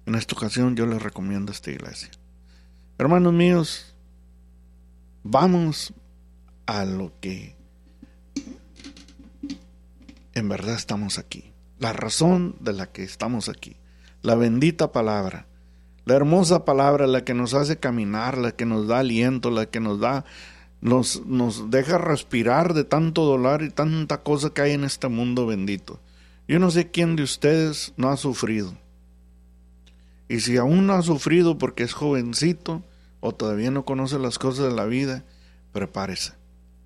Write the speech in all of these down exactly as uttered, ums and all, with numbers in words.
En esta ocasión yo les recomiendo esta iglesia. Hermanos míos, vamos a lo que en verdad estamos aquí. La razón de la que estamos aquí. La bendita palabra. La hermosa palabra, la que nos hace caminar, la que nos da aliento, la que nos da, nos, nos deja respirar de tanto dolor y tanta cosa que hay en este mundo bendito. Yo no sé quién de ustedes no ha sufrido. Y si aún no ha sufrido porque es jovencito o todavía no conoce las cosas de la vida, prepárese.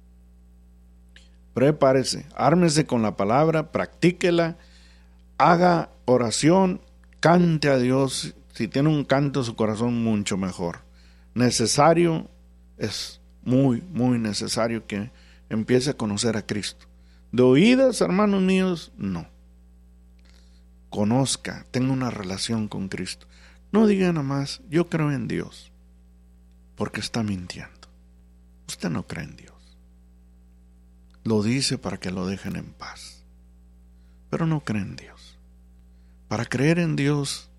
Prepárese, ármese con la palabra, practíquela, haga oración, cante a Dios. Si tiene un canto en su corazón, mucho mejor. Necesario, es muy, muy necesario que empiece a conocer a Cristo. De oídas, hermanos míos, no. Conozca, tenga una relación con Cristo. No diga nada más, yo creo en Dios, porque está mintiendo. Usted no cree en Dios. Lo dice para que lo dejen en paz, pero no cree en Dios. Para creer en Dios,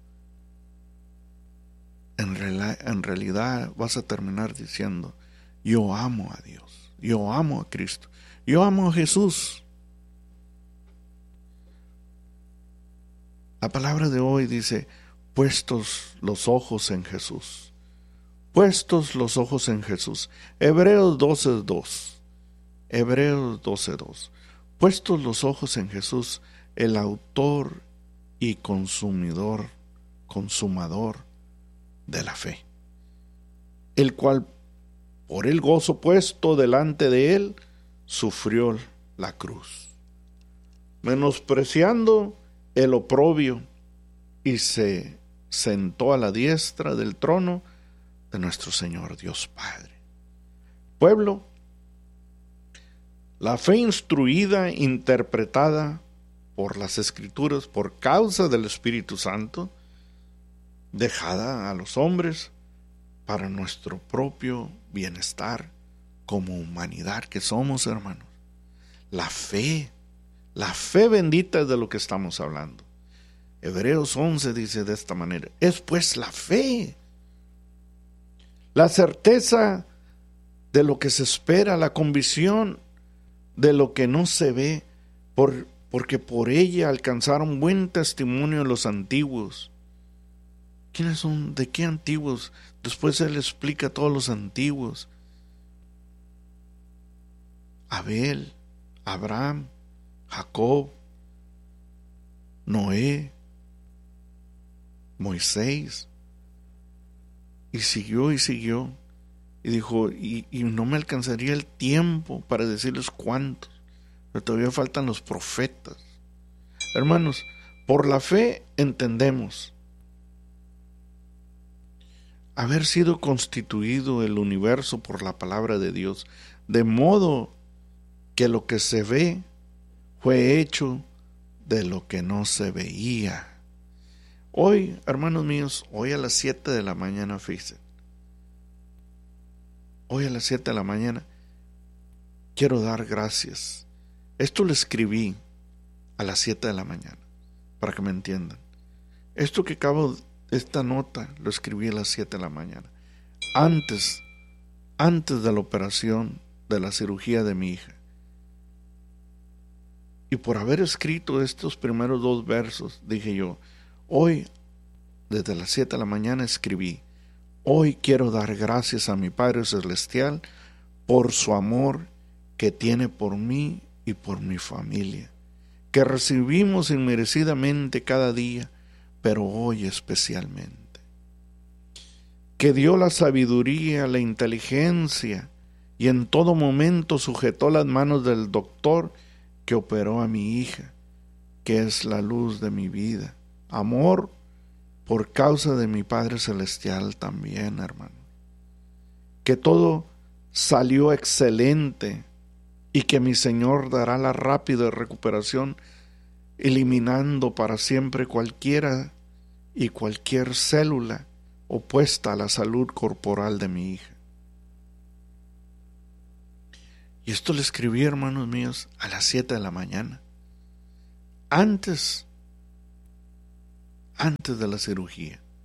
En, real, en realidad vas a terminar diciendo, yo amo a Dios, yo amo a Cristo, yo amo a Jesús. La palabra de hoy dice, puestos los ojos en Jesús, puestos los ojos en Jesús. Hebreos doce dos, Hebreos doce dos, puestos los ojos en Jesús, el autor y consumidor, consumador de la fe, el cual por el gozo puesto delante de él sufrió la cruz, menospreciando el oprobio, y se sentó a la diestra del trono de nuestro Señor Dios Padre. Pueblo, la fe instruida, interpretada por las Escrituras por causa del Espíritu Santo, dejada a los hombres para nuestro propio bienestar como humanidad que somos, hermanos. La fe, la fe bendita es de lo que estamos hablando. Hebreos once dice de esta manera, es pues la fe, la certeza de lo que se espera, la convicción de lo que no se ve, por, porque por ella alcanzaron buen testimonio los antiguos. ¿Quiénes son? ¿De qué antiguos? Después él explica a todos los antiguos. Abel, Abraham, Jacob, Noé, Moisés. Y siguió y siguió. Y dijo, y, y no me alcanzaría el tiempo para decirles cuántos. Pero todavía faltan los profetas. Hermanos, por la fe entendemos haber sido constituido el universo por la palabra de Dios, de modo que lo que se ve fue hecho de lo que no se veía. Hoy, hermanos míos, hoy a las siete de la mañana, fíjense, hoy a las siete de la mañana, quiero dar gracias. Esto lo escribí a las siete de la mañana, para que me entiendan. Esto que acabo de Esta nota lo escribí a las siete de la mañana, antes, antes de la operación de la cirugía de mi hija. Y por haber escrito estos primeros dos versos, dije yo, hoy, desde las siete de la mañana escribí, hoy quiero dar gracias a mi Padre Celestial por su amor que tiene por mí y por mi familia, que recibimos inmerecidamente cada día, pero hoy especialmente, que dio la sabiduría, la inteligencia, y en todo momento sujetó las manos del doctor que operó a mi hija, que es la luz de mi vida. Amor por causa de mi Padre Celestial también, hermano. Que todo salió excelente y que mi Señor dará la rápida recuperación, eliminando para siempre cualquiera y cualquier célula opuesta a la salud corporal de mi hija. Y esto lo escribí, hermanos míos, a las siete de la mañana, antes, antes de la cirugía.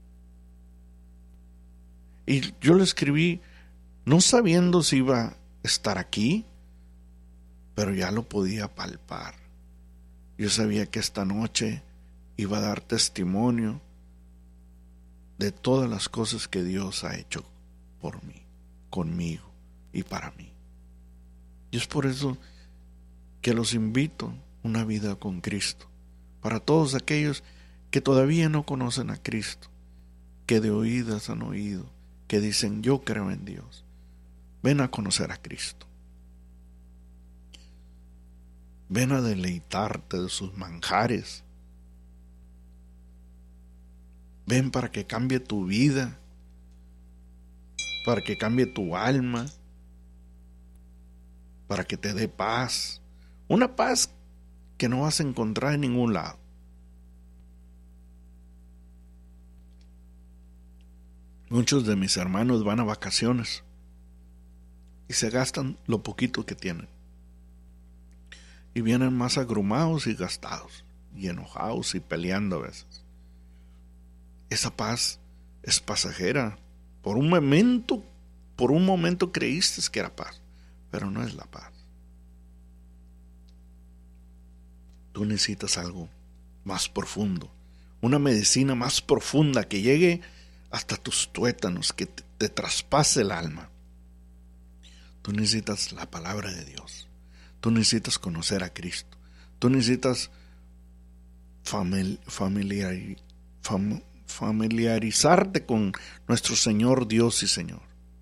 Y yo lo escribí no sabiendo si iba a estar aquí, pero ya lo podía palpar. Yo sabía que esta noche iba a dar testimonio de todas las cosas que Dios ha hecho por mí, conmigo y para mí. Y es por eso que los invito a una vida con Cristo. Para todos aquellos que todavía no conocen a Cristo, que de oídas han oído, que dicen yo creo en Dios, ven a conocer a Cristo. Ven a deleitarte de sus manjares. Ven para que cambie tu vida, para que cambie tu alma, para que te dé paz. Una paz que no vas a encontrar en ningún lado. Muchos de mis hermanos van a vacaciones y se gastan lo poquito que tienen. Y vienen más agrumados y gastados, y enojados y peleando a veces. Esa paz es pasajera. Por un momento, por un momento creíste que era paz, pero no es la paz. Tú necesitas algo más profundo, una medicina más profunda que llegue hasta tus tuétanos, que te, te traspase el alma. Tú necesitas la palabra de Dios. Tú necesitas conocer a Cristo. Tú necesitas famili- familiar, fam, familiarizarte con nuestro Señor Dios y Señor.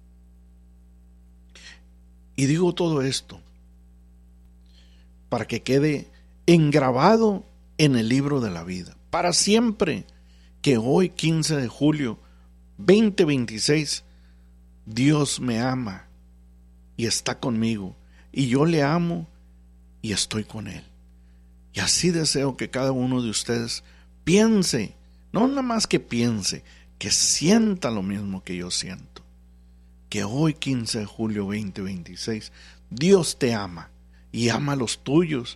Y digo todo esto para que quede engravado en el libro de la vida, para siempre, que hoy, quince de julio veinte veintiséis, Dios me ama y está conmigo, y yo le amo y estoy con Él. Y así deseo que cada uno de ustedes piense, no nada más que piense, que sienta lo mismo que yo siento. Que hoy, quince de julio veinte veintiséis, Dios te ama y ama a los tuyos,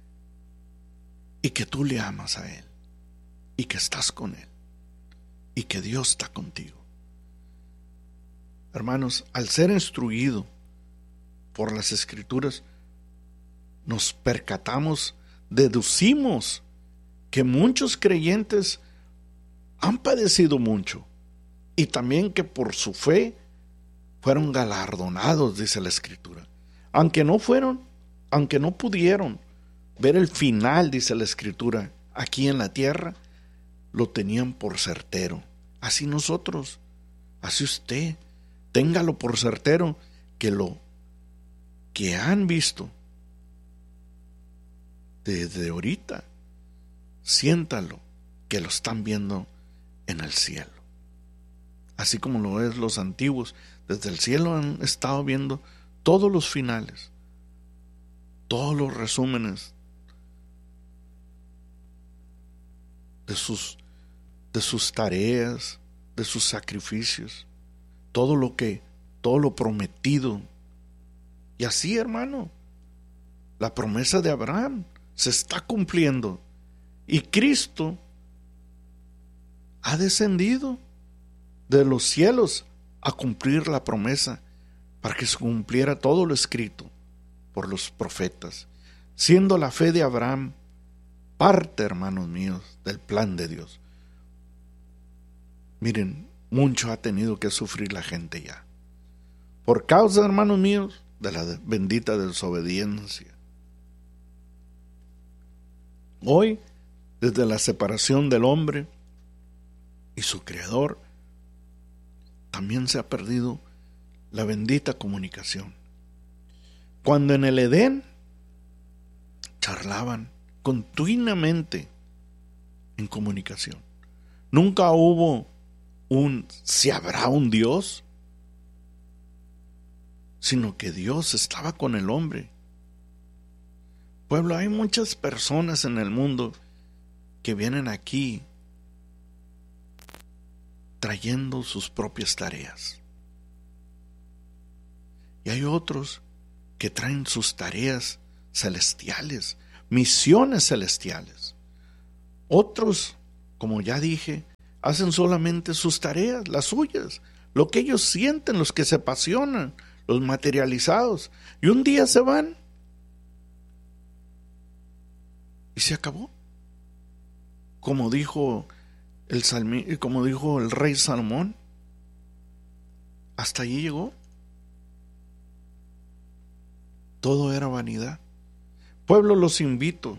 y que tú le amas a Él, y que estás con Él, y que Dios está contigo. Hermanos, al ser instruido por las Escrituras, nos percatamos, deducimos que muchos creyentes han padecido mucho, y también que por su fe fueron galardonados, dice la Escritura. Aunque no fueron, aunque no pudieron ver el final, dice la Escritura, aquí en la tierra, lo tenían por certero. Así nosotros, así usted, téngalo por certero, que lo que han visto desde ahorita, siéntalo, que lo están viendo en el cielo. Así como lo es los antiguos, desde el cielo han estado viendo todos los finales, todos los resúmenes de sus, de sus tareas, de sus sacrificios, todo lo que, todo lo prometido. Y así, hermano, la promesa de Abraham se está cumpliendo, y Cristo ha descendido de los cielos a cumplir la promesa, para que se cumpliera todo lo escrito por los profetas, siendo la fe de Abraham parte, hermanos míos, del plan de Dios. Miren, mucho ha tenido que sufrir la gente ya, por causa, hermanos míos, de la bendita desobediencia. Hoy, desde la separación del hombre y su Creador, también se ha perdido la bendita comunicación. Cuando en el Edén charlaban continuamente en comunicación, nunca hubo un si habrá un Dios, sino que Dios estaba con el hombre. Pueblo, hay muchas personas en el mundo que vienen aquí trayendo sus propias tareas, y hay otros que traen sus tareas celestiales, misiones celestiales. Otros, como ya dije, hacen solamente sus tareas, las suyas, lo que ellos sienten, los que se apasionan, los materializados. Y un día se van y se acabó. Como dijo el salmi, como dijo el rey Salomón, hasta allí llegó. Todo era vanidad. Pueblo, los invito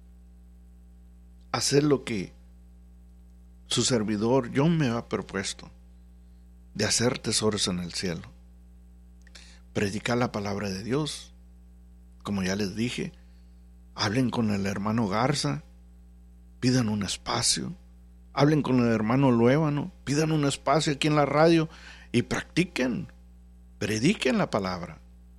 a hacer lo que su servidor John me ha propuesto, de hacer tesoros en el cielo. Predicar la palabra de Dios, como ya les dije. Hablen con el hermano Garza, pidan un espacio. Hablen con el hermano Luébano, pidan un espacio aquí en la radio y practiquen, prediquen la palabra.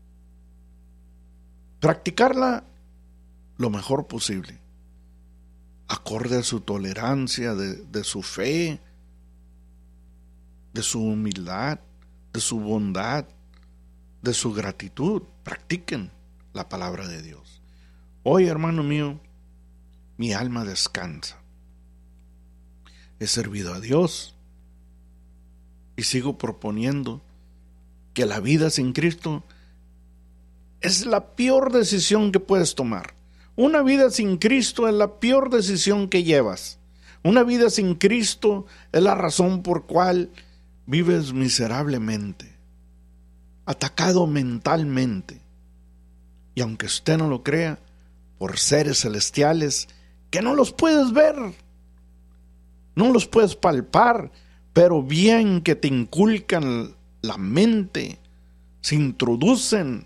Practicarla lo mejor posible, acorde a su tolerancia, de, de su fe, de su humildad, de su bondad, de su gratitud. Practiquen la palabra de Dios. Hoy, hermano mío, mi alma descansa. He servido a Dios y sigo proponiendo que la vida sin Cristo es la peor decisión que puedes tomar. Una vida sin Cristo es la peor decisión que llevas. Una vida sin Cristo es la razón por cual vives miserablemente, atacado mentalmente. Y aunque usted no lo crea, por seres celestiales que no los puedes ver, no los puedes palpar, pero bien que te inculcan la mente, se introducen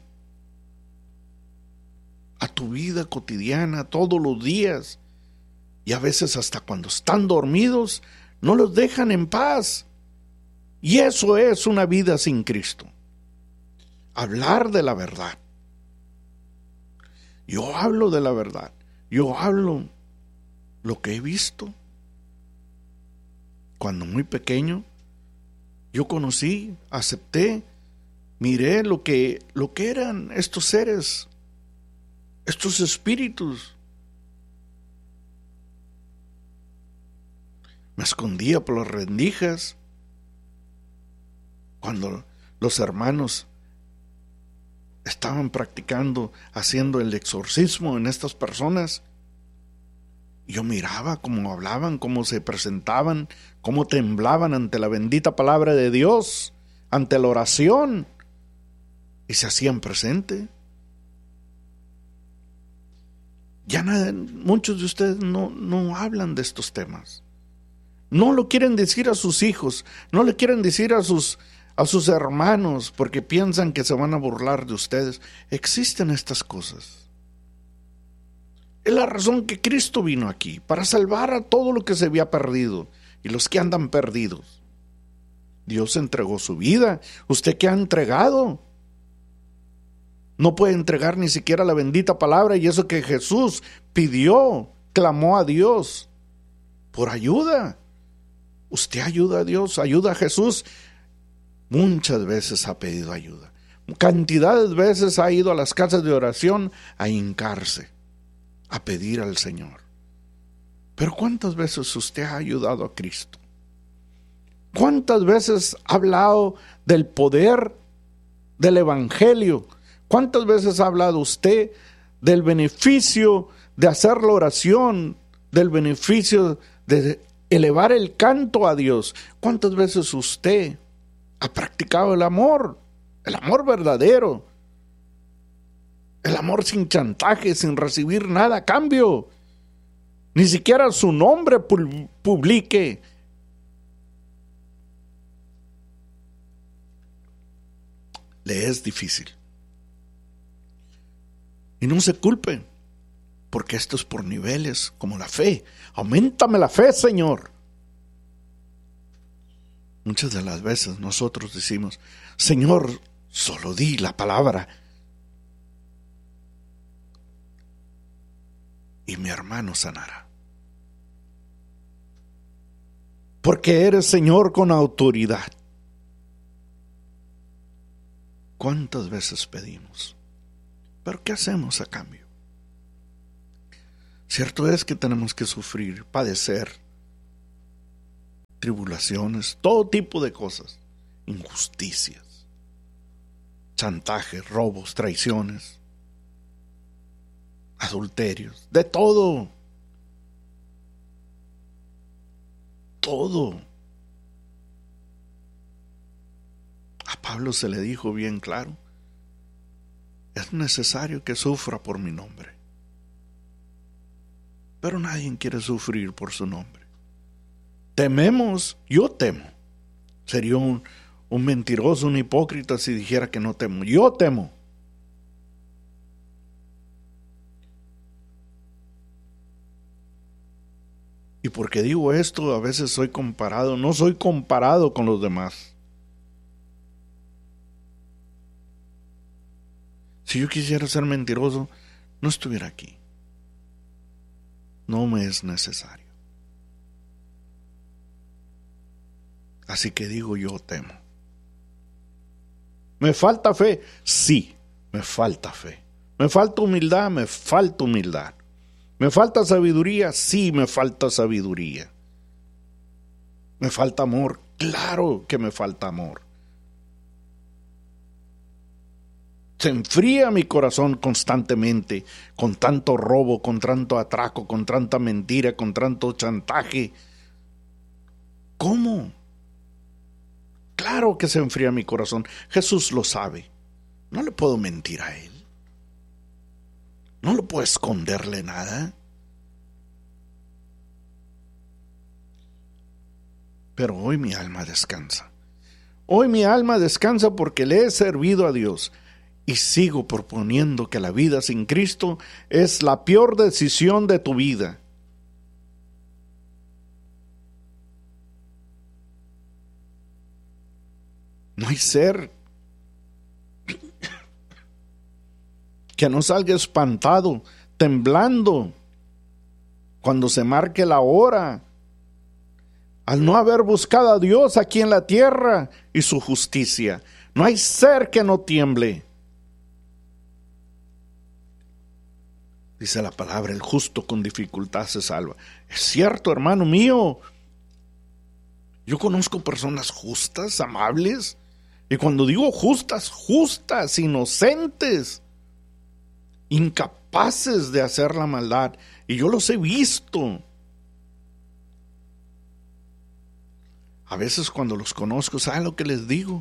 a tu vida cotidiana todos los días, y a veces hasta cuando están dormidos no los dejan en paz. Y eso es una vida sin Cristo. Hablar de la verdad. Yo hablo de la verdad. Yo hablo lo que he visto. Cuando muy pequeño, yo conocí, acepté, miré lo que, lo que eran estos seres, estos espíritus. Me escondía por las rendijas cuando los hermanos estaban practicando, haciendo el exorcismo en estas personas. Yo miraba cómo hablaban, cómo se presentaban, cómo temblaban ante la bendita palabra de Dios, ante la oración, y se hacían presente. Ya nada, muchos de ustedes no, no hablan de estos temas. No lo quieren decir a sus hijos, no le quieren decir a sus, a sus hermanos, porque piensan que se van a burlar de ustedes. Existen estas cosas. Es la razón que Cristo vino aquí, para salvar a todo lo que se había perdido y los que andan perdidos. Dios entregó su vida. ¿Usted qué ha entregado? No puede entregar ni siquiera la bendita palabra, y eso que Jesús pidió, clamó a Dios por ayuda. ¿Usted ayuda a Dios? ¿Ayuda a Jesús? Muchas veces ha pedido ayuda. Cantidades de veces ha ido a las casas de oración a hincarse, a pedir al Señor. Pero ¿cuántas veces usted ha ayudado a Cristo? ¿Cuántas veces ha hablado del poder del Evangelio? ¿Cuántas veces ha hablado usted del beneficio de hacer la oración, del beneficio de elevar el canto a Dios? ¿Cuántas veces usted ha practicado el amor, el amor verdadero? El amor sin chantaje, sin recibir nada a cambio. Ni siquiera su nombre publique. Le es difícil. Y no se culpe, porque esto es por niveles, como la fe. Auméntame la fe, Señor. Muchas de las veces nosotros decimos: Señor, solo di la palabra y mi hermano sanará. Porque eres Señor con autoridad. ¿Cuántas veces pedimos? ¿Pero qué hacemos a cambio? Cierto es que tenemos que sufrir, padecer, tribulaciones, todo tipo de cosas. injusticias, chantajes, robos, traiciones, adulterios, de todo, todo. A Pablo se le dijo bien claro, es necesario que sufra por mi nombre. Pero nadie quiere sufrir por su nombre. Tememos, yo temo. Sería un, un mentiroso, un hipócrita si dijera que no temo. Yo temo. Y porque digo esto, a veces soy comparado, no soy comparado con los demás. Si yo quisiera ser mentiroso, no estuviera aquí. No me es necesario. Así que digo, yo temo. ¿Me falta fe? Sí, me falta fe. ¿Me falta humildad? Me falta humildad. ¿Me falta sabiduría? Sí, me falta sabiduría. ¿Me falta amor? Claro que me falta amor. Se enfría mi corazón constantemente con tanto robo, con tanto atraco, con tanta mentira, con tanto chantaje. ¿Cómo? Claro que se enfría mi corazón. Jesús lo sabe. No le puedo mentir a Él. No le puedo esconderle nada. Pero hoy mi alma descansa. Hoy mi alma descansa porque le he servido a Dios. Y sigo proponiendo que la vida sin Cristo es la peor decisión de tu vida. No hay ser que no salga espantado, temblando, cuando se marque la hora, al no haber buscado a Dios aquí en la tierra y su justicia. No hay ser que no tiemble. Dice la palabra, el justo con dificultad se salva. Es cierto, hermano mío. Yo conozco personas justas, amables. Y cuando digo justas, justas, inocentes, incapaces de hacer la maldad. Y yo los he visto. A veces cuando los conozco, ¿saben lo que les digo?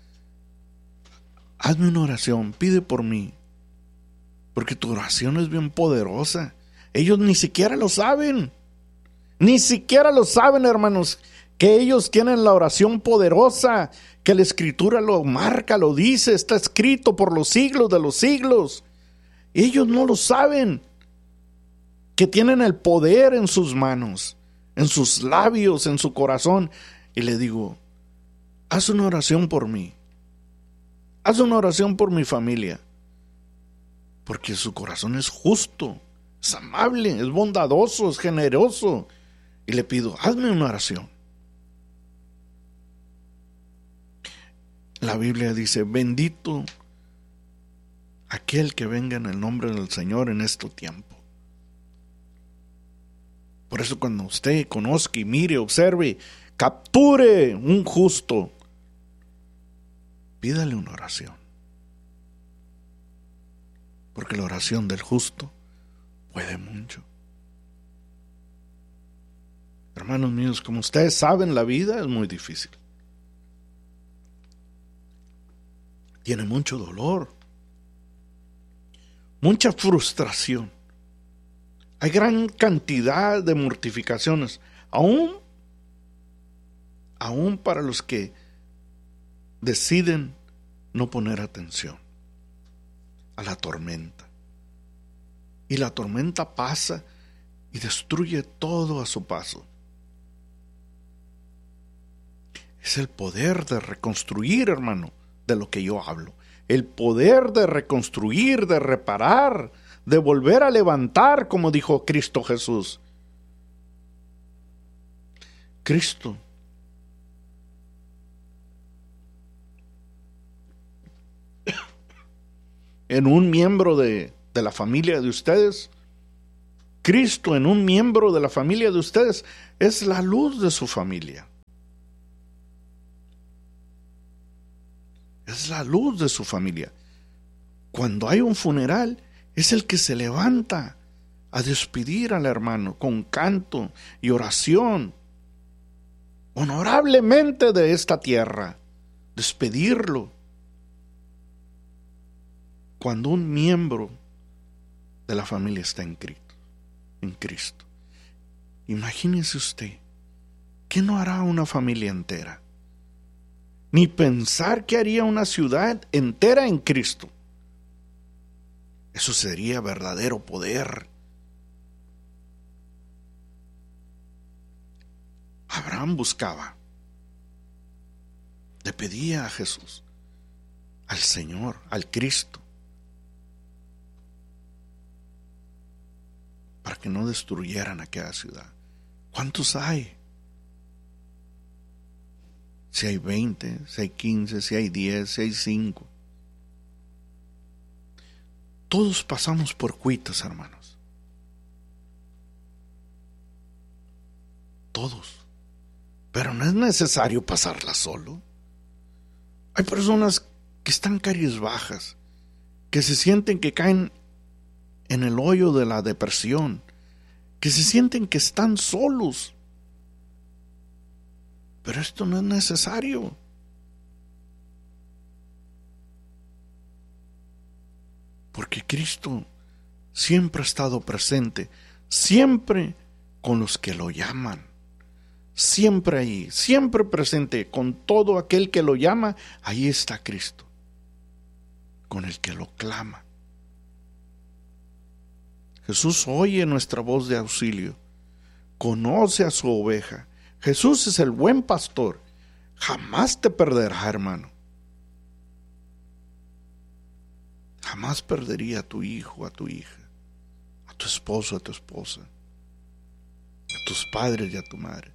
Hazme una oración, pide por mí. Porque tu oración es bien poderosa. Ellos ni siquiera lo saben. Ni siquiera lo saben, hermanos, que ellos tienen la oración poderosa, que la Escritura lo marca, lo dice, está escrito por los siglos de los siglos. Ellos no lo saben, que tienen el poder en sus manos, en sus labios, en su corazón. Y le digo, haz una oración por mí. Haz una oración por mi familia. Porque su corazón es justo, es amable, es bondadoso, es generoso. Y le pido, hazme una oración. La Biblia dice, bendito aquel que venga en el nombre del Señor en este tiempo. Por eso cuando usted conozca y mire, observe, capture un justo, pídale una oración. Porque la oración del justo puede mucho. Hermanos míos, como ustedes saben, la vida es muy difícil. Tiene mucho dolor, mucha frustración. Hay gran cantidad de mortificaciones, aún, aún para los que deciden no poner atención a la tormenta. Y la tormenta pasa y destruye todo a su paso. Es el poder de reconstruir, hermano, de lo que yo hablo. El poder de reconstruir, de reparar, de volver a levantar, como dijo Cristo Jesús. Cristo en un miembro de, de la familia de ustedes, Cristo en un miembro de la familia de ustedes es la luz de su familia. es la luz de su familia. Cuando hay un funeral, es el que se levanta a despedir al hermano con canto y oración, honorablemente de esta tierra, despedirlo. Cuando un miembro de la familia está en Cristo, en Cristo, imagínese usted, ¿qué no hará una familia entera? Ni pensar que haría una ciudad entera en Cristo. Eso sería verdadero poder. Abraham buscaba, le pedía a Jesús, al Señor, al Cristo, para que no destruyeran aquella ciudad. ¿Cuántos hay? Si hay veinte, si hay quince, si hay diez, si hay cinco. Todos pasamos por cuitas, hermanos. Todos. Pero no es necesario pasarla solo. Hay personas que están cabizbajas, que se sienten que caen en el hoyo de la depresión, que se sienten que están solos. Pero esto no es necesario. Porque Cristo siempre ha estado presente, siempre con los que lo llaman, siempre ahí, siempre presente con todo aquel que lo llama. Ahí está Cristo, con el que lo clama. Jesús oye nuestra voz de auxilio, conoce a su oveja. Jesús es el buen pastor, jamás te perderá, hermano. Jamás perdería a tu hijo, a tu hija, a tu esposo, a tu esposa, a tus padres y a tu madre.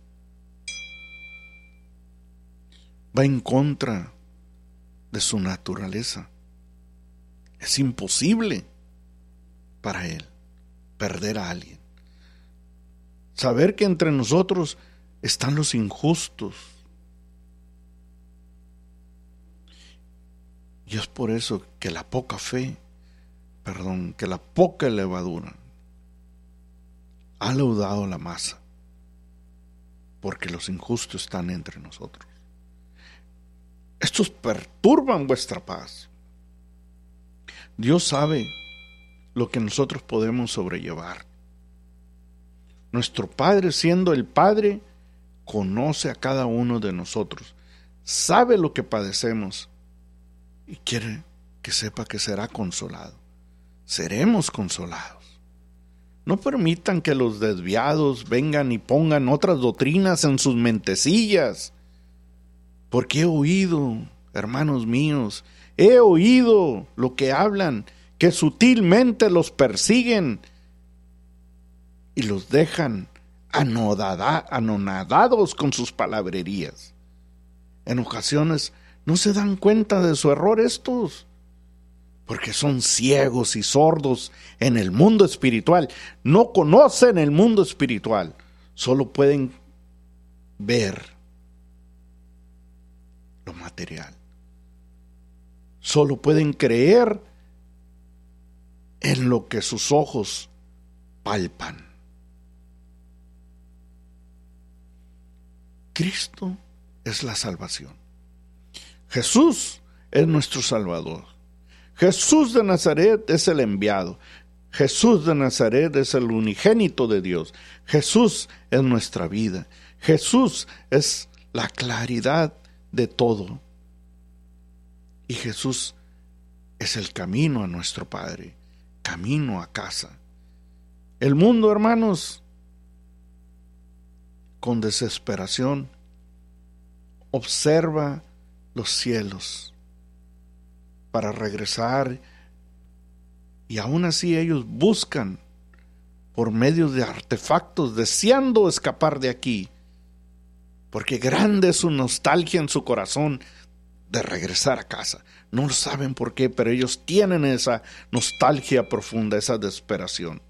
Va en contra de su naturaleza. Es imposible para él perder a alguien. Saber que entre nosotros están los injustos. Y es por eso que la poca fe, perdón, que la poca levadura ha leudado la masa, porque los injustos están entre nosotros. Estos perturban vuestra paz. Dios sabe lo que nosotros podemos sobrellevar. Nuestro Padre, siendo el Padre, conoce a cada uno de nosotros, sabe lo que padecemos y quiere que sepa que será consolado. Seremos consolados. No permitan que los desviados vengan y pongan otras doctrinas en sus mentecillas, porque he oído, hermanos míos, he oído lo que hablan, que sutilmente los persiguen y los dejan anodada, anonadados con sus palabrerías. En ocasiones no se dan cuenta de su error estos, porque son ciegos y sordos en el mundo espiritual. No conocen el mundo espiritual, solo pueden ver lo material. Solo pueden creer en lo que sus ojos palpan. Cristo es la salvación. Jesús es nuestro Salvador. Jesús de Nazaret es el enviado. Jesús de Nazaret es el unigénito de Dios. Jesús es nuestra vida. Jesús es la claridad de todo. Y Jesús es el camino a nuestro Padre, camino a casa. El mundo, hermanos, con desesperación, observa los cielos para regresar, y aún así ellos buscan por medio de artefactos, deseando escapar de aquí, porque grande es su nostalgia en su corazón de regresar a casa. No saben por qué, pero ellos tienen esa nostalgia profunda, esa desesperación.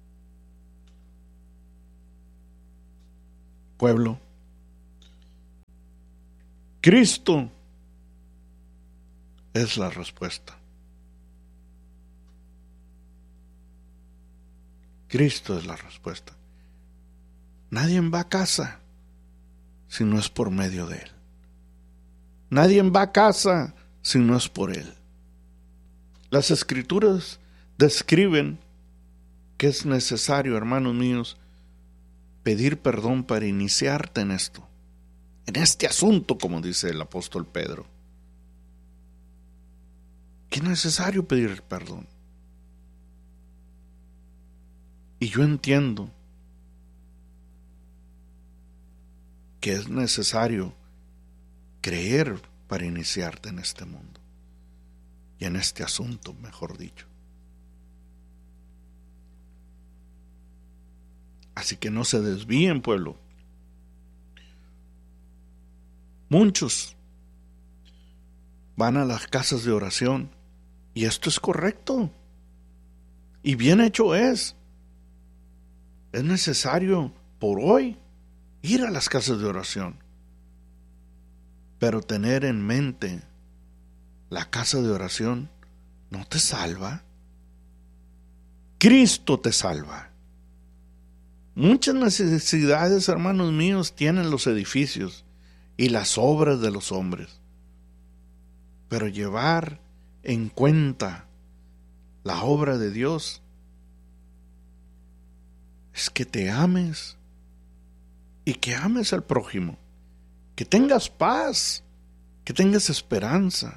Pueblo, Cristo es la respuesta. Cristo es la respuesta. Nadie va a casa si no es por medio de Él. Nadie va a casa si no es por Él. Las Escrituras describen que es necesario, hermanos míos, pedir perdón para iniciarte en esto, en este asunto, como dice el apóstol Pedro. Que es necesario pedir perdón. Y yo entiendo que es necesario creer para iniciarte en este mundo y en este asunto, mejor dicho. Así que no se desvíen, pueblo. Muchos van a las casas de oración y esto es correcto y bien hecho es. Es necesario por hoy ir a las casas de oración, pero tener en mente la casa de oración no te salva. Cristo te salva. Muchas necesidades, hermanos míos, tienen los edificios y las obras de los hombres, pero llevar en cuenta la obra de Dios es que te ames y que ames al prójimo, que tengas paz, que tengas esperanza,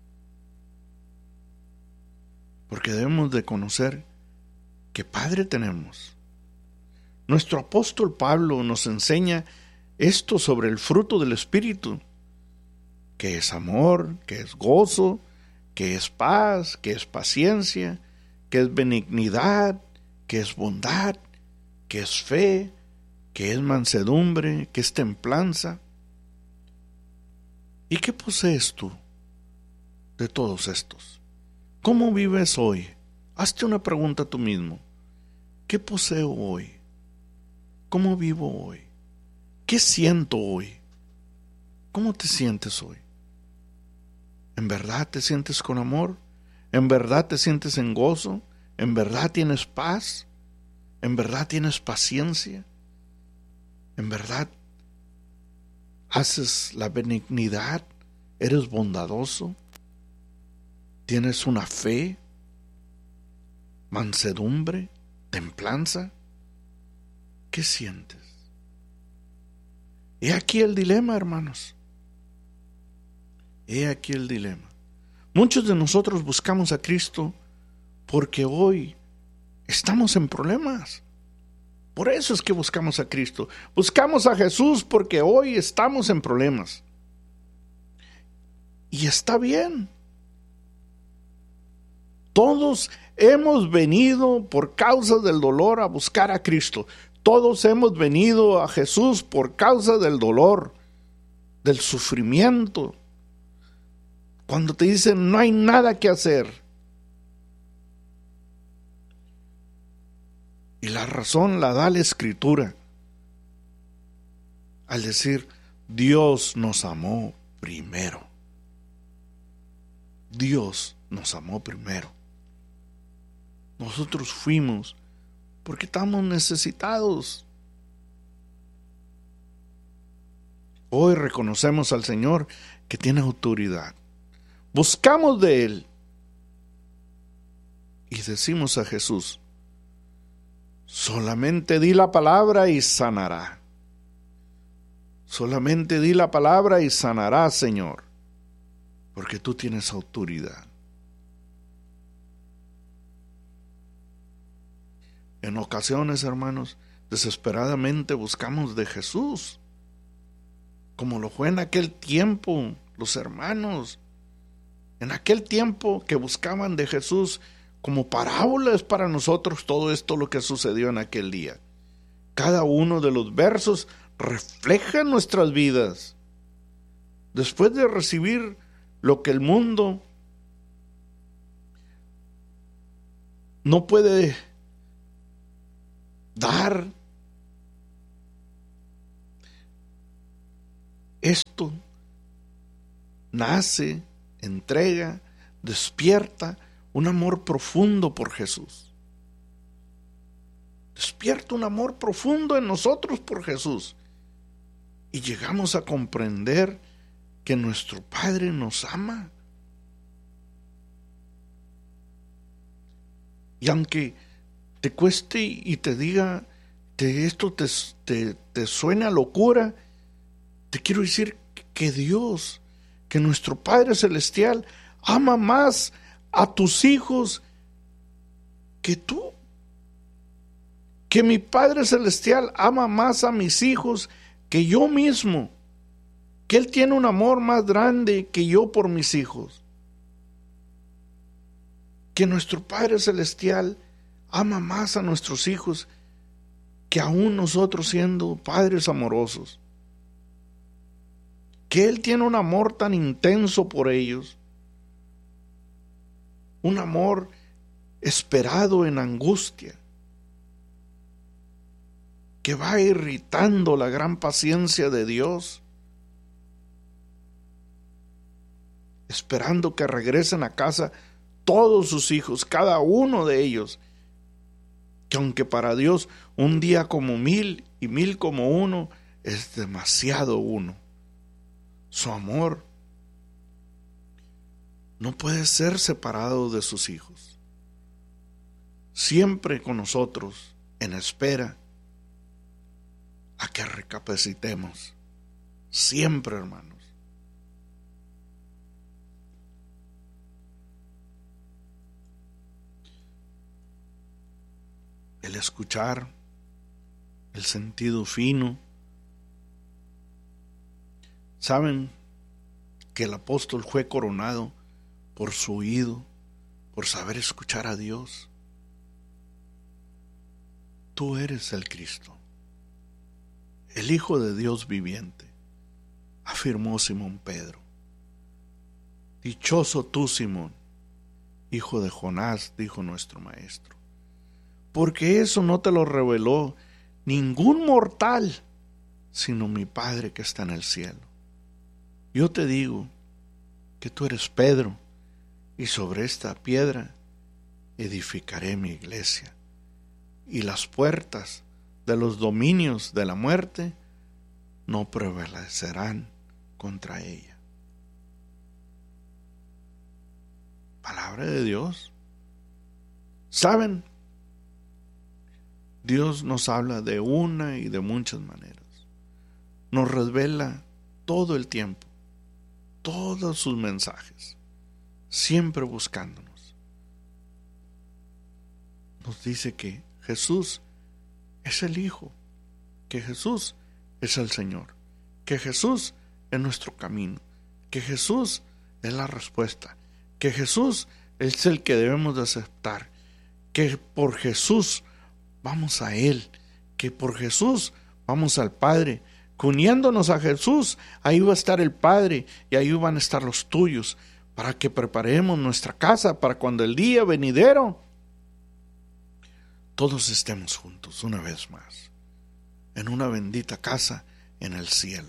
porque debemos de conocer qué Padre tenemos. Nuestro apóstol Pablo nos enseña esto sobre el fruto del Espíritu, que es amor, que es gozo, que es paz, que es paciencia, que es benignidad, que es bondad, que es fe, que es mansedumbre, que es templanza. ¿Y qué posees tú de todos estos? ¿Cómo vives hoy? Hazte una pregunta a tú mismo. ¿Qué poseo hoy? ¿Cómo vivo hoy? ¿Qué siento hoy? ¿Cómo te sientes hoy? ¿En verdad te sientes con amor? ¿En verdad te sientes en gozo? ¿En verdad tienes paz? ¿En verdad tienes paciencia? ¿En verdad haces la benignidad? ¿Eres bondadoso? ¿Tienes una fe? ¿Mansedumbre? ¿Templanza? ¿Qué sientes? He aquí el dilema, hermanos. He aquí el dilema. Muchos de nosotros buscamos a Cristo porque hoy estamos en problemas. Por eso es que buscamos a Cristo. Buscamos a Jesús porque hoy estamos en problemas. Y está bien. Todos hemos venido por causa del dolor a buscar a Cristo. Todos hemos venido a Jesús por causa del dolor, del sufrimiento. Cuando te dicen no hay nada que hacer. Y la razón la da la Escritura. Al decir, Dios nos amó primero. Dios nos amó primero. Nosotros fuimos porque estamos necesitados. Hoy reconocemos al Señor que tiene autoridad. Buscamos de Él. Y decimos a Jesús, solamente di la palabra y sanará. Solamente di la palabra y sanará, Señor, porque tú tienes autoridad. En ocasiones, hermanos, desesperadamente buscamos de Jesús, como lo fue en aquel tiempo los hermanos, en aquel tiempo que buscaban de Jesús como parábolas para nosotros todo esto lo que sucedió en aquel día. Cada uno de los versos refleja nuestras vidas. Después de recibir lo que el mundo no puede dar, esto nace, entrega despierta un amor profundo por Jesús. Despierta un amor profundo en nosotros por Jesús. Y llegamos a comprender que nuestro Padre nos ama. Y aunque te cueste y te diga que esto te, te, te suena a locura, te quiero decir que Dios, que nuestro Padre Celestial ama más a tus hijos que tú. Que mi Padre Celestial ama más a mis hijos que yo mismo. Que Él tiene un amor más grande que yo por mis hijos. Que nuestro Padre Celestial ama más a nuestros hijos que aún nosotros siendo padres amorosos. Que Él tiene un amor tan intenso por ellos. Un amor esperado en angustia, que va irritando la gran paciencia de Dios, esperando que regresen a casa todos sus hijos, cada uno de ellos, que aunque para Dios un día como mil y mil como uno es demasiado uno. Su amor no puede ser separado de sus hijos. Siempre con nosotros, en espera a que recapacitemos. Siempre, hermanos. El escuchar, el sentido fino. Saben que el apóstol fue coronado por su oído, por saber escuchar a Dios. Tú eres el Cristo, el Hijo de Dios viviente, afirmó Simón Pedro. Dichoso tú, Simón, hijo de Jonás, dijo nuestro Maestro, porque eso no te lo reveló ningún mortal, sino mi Padre que está en el cielo. Yo te digo que tú eres Pedro, y sobre esta piedra edificaré mi iglesia, y las puertas de los dominios de la muerte no prevalecerán contra ella. Palabra de Dios. ¿Saben? Dios nos habla de una y de muchas maneras. Nos revela todo el tiempo, todos sus mensajes, siempre buscándonos. Nos dice que Jesús es el Hijo, que Jesús es el Señor, que Jesús es nuestro camino, que Jesús es la respuesta, que Jesús es el que debemos de aceptar, que por Jesús vamos a Él, que por Jesús vamos al Padre, que uniéndonos a Jesús, ahí va a estar el Padre y ahí van a estar los tuyos, para que preparemos nuestra casa para cuando el día venidero todos estemos juntos una vez más, en una bendita casa en el cielo.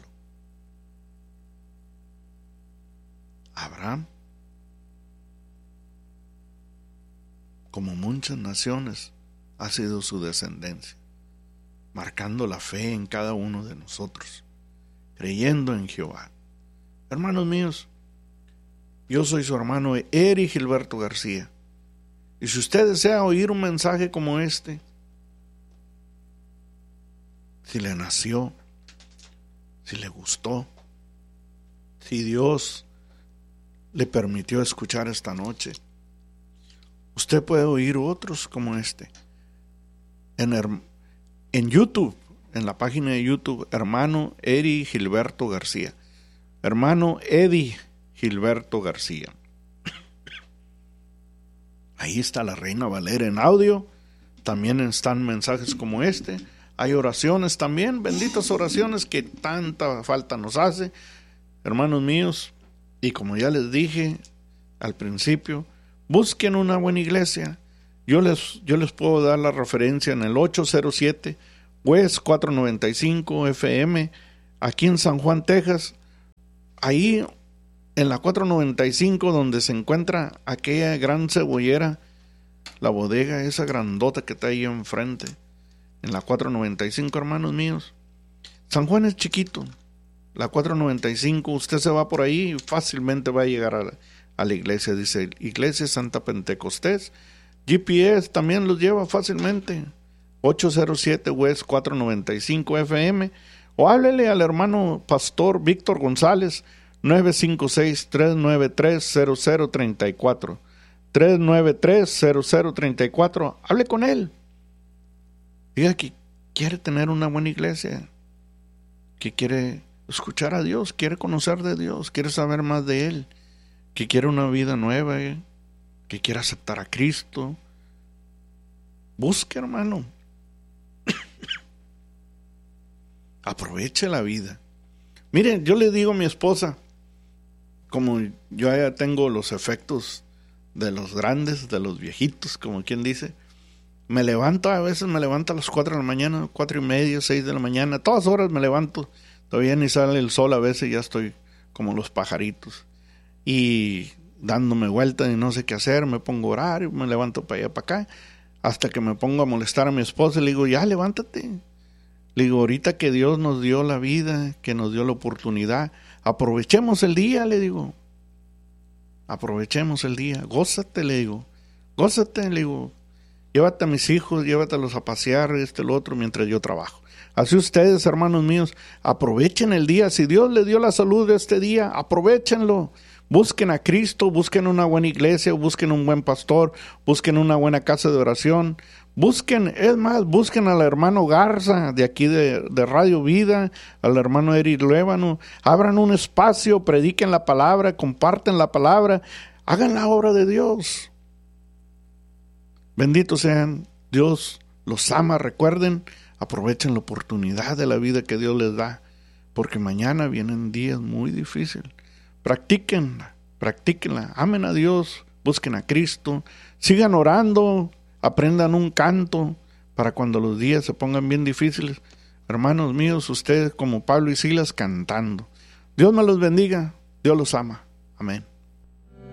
Abraham, como muchas naciones, ha sido su descendencia, marcando la fe en cada uno de nosotros, creyendo en Jehová. Hermanos míos, yo soy su hermano Eri Gilberto García, y si usted desea oír un mensaje como este, si le nació, si le gustó, si Dios le permitió escuchar esta noche, usted puede oír otros como este en, en YouTube, en la página de YouTube, hermano Eri Gilberto García, hermano Eddie Gilberto García. Ahí está la Reina Valera en audio, también están mensajes como este, hay oraciones también, benditas oraciones que tanta falta nos hace, hermanos míos, y como ya les dije al principio, busquen una buena iglesia. Yo les, yo les puedo dar la referencia en el ocho cero siete West cuatrocientos noventa y cinco F M, aquí en San Juan, Texas. Ahí en la cuatro noventa y cinco, donde se encuentra aquella gran cebollera, la bodega esa grandota que está ahí enfrente, en la cuatro noventa y cinco, hermanos míos. San Juan es chiquito, la cuatro noventa y cinco, usted se va por ahí y fácilmente va a llegar a la, a la iglesia, dice Iglesia Santa Pentecostés. G P S también los lleva fácilmente, ocho cero siete West cuatro noventa y cinco F M, o háblele al hermano pastor Víctor González, nueve cinco seis, tres nueve tres, cero cero tres cuatro, tres nueve tres, cero cero tres cuatro, hable con él. Diga que quiere tener una buena iglesia, que quiere escuchar a Dios, quiere conocer de Dios, quiere saber más de Él, que quiere una vida nueva, ¿eh? que quiere aceptar a Cristo. Busque, hermano. Aproveche la vida. Mire, yo le digo a mi esposa, como yo ya tengo los efectos de los grandes, de los viejitos, como quien dice, me levanto, a veces me levanto a las cuatro de la mañana, cuatro y media, seis de la mañana, todas horas me levanto, todavía ni sale el sol, a veces ya estoy como los pajaritos, y dándome vueltas y no sé qué hacer, me pongo a orar, me levanto para allá, para acá, hasta que me pongo a molestar a mi esposa, y le digo, ya, levántate. Le digo, ahorita que Dios nos dio la vida, que nos dio la oportunidad, aprovechemos el día, le digo, aprovechemos el día, gózate, le digo, gózate, le digo, llévate a mis hijos, llévatelos a pasear, este, lo otro, mientras yo trabajo. Así ustedes, hermanos míos, aprovechen el día. Si Dios les dio la salud de este día, aprovechenlo. Busquen a Cristo, busquen una buena iglesia, busquen un buen pastor, busquen una buena casa de oración. Busquen, es más, busquen al hermano Garza de aquí de, de Radio Vida, al hermano Eric Luébano. Abran un espacio, prediquen la palabra, comparten la palabra, hagan la obra de Dios. Benditos sean, Dios los ama. Recuerden, aprovechen la oportunidad de la vida que Dios les da, porque mañana vienen días muy difíciles. Practíquenla, practíquenla, amen a Dios, busquen a Cristo, sigan orando, aprendan un canto para cuando los días se pongan bien difíciles. Hermanos míos, ustedes como Pablo y Silas cantando. Dios me los bendiga, Dios los ama. Amén.